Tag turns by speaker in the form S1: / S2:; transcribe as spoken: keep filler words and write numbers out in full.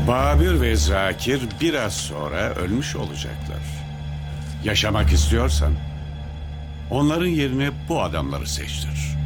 S1: Babür ve Zakir biraz sonra ölmüş olacaklar. Yaşamak istiyorsan onların yerine bu adamları seçtir.